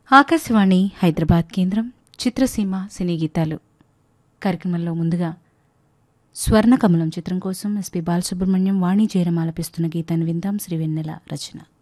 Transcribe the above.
ఆకాశవాణి హైదరాబాద్ కేంద్రం చిత్రసీమ సినీ గీతాలు కార్యక్రమంలో ముందుగా స్వర్ణకమలం చిత్రం కోసం ఎస్పి బాలసుబ్రహ్మణ్యం వాణి జయరాం ఆలపిస్తున్న గీతాన్ని విందాం. శ్రీ వెన్నెల రచన.